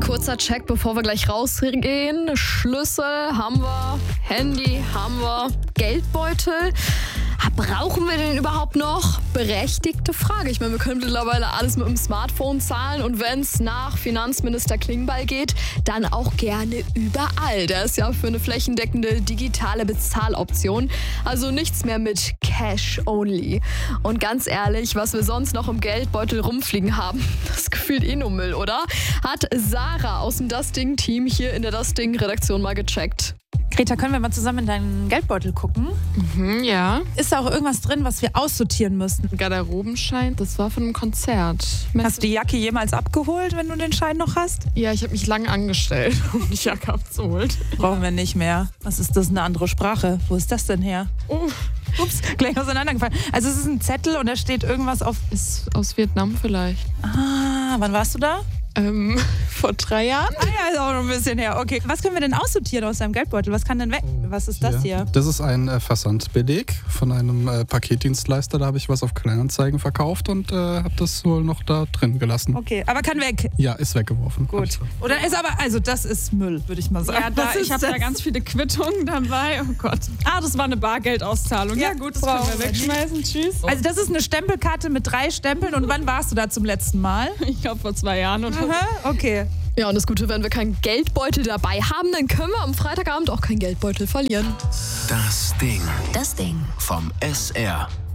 kurzer Check, bevor wir gleich rausgehen. Schlüssel haben wir, Handy haben wir, Geldbeutel. Brauchen wir den überhaupt noch? Berechtigte Frage. Ich meine, wir können mittlerweile alles mit dem Smartphone zahlen und wenn es nach Finanzminister Klingbeil geht, dann auch gerne überall. Der ist ja für eine flächendeckende digitale Bezahloption. Also nichts mehr mit Cash only. Und ganz ehrlich, was wir sonst noch im Geldbeutel rumfliegen haben, das ist gefühlt nur Müll, oder? Hat Sarah aus dem Das Ding-Team hier in der Das Ding-Redaktion mal gecheckt. Greta, können wir mal zusammen in deinen Geldbeutel gucken? Ja. Ist da auch irgendwas drin, was wir aussortieren müssten? Garderobenschein, das war von einem Konzert. Hast du die Jacke jemals abgeholt, wenn du den Schein noch hast? Ja, ich habe mich lange angestellt, um die Jacke abzuholen. Brauchen wir nicht mehr. Was ist das, eine andere Sprache? Wo ist das denn her? Oh. Ups, gleich auseinandergefallen. Also es ist ein Zettel und da steht irgendwas auf... Ist aus Vietnam vielleicht. Ah, wann warst du da? Vor 3 Jahren. Ah ja, ist auch noch ein bisschen her. Okay, was können wir denn aussortieren aus deinem Geldbeutel? Was kann denn weg? Was ist das hier? Das ist ein Versandbeleg von einem Paketdienstleister. Da habe ich was auf Kleinanzeigen verkauft und habe das wohl noch da drin gelassen. Okay, aber kann weg? Ja, ist weggeworfen. Gut. Oder ist aber, also das ist Müll, würde ich mal sagen. Ja, ich habe da ganz viele Quittungen dabei. Oh Gott. Ah, das war eine Bargeldauszahlung. Ja gut, das können wir wegschmeißen. Tschüss. Also das ist eine Stempelkarte mit 3 Stempeln. Und wann warst du da zum letzten Mal? Ich glaube vor 2 Jahren oder so. Aha, okay. Ja, und das Gute, wenn wir keinen Geldbeutel dabei haben, dann können wir am Freitagabend auch keinen Geldbeutel verlieren. Das Ding. Das Ding. Vom SR.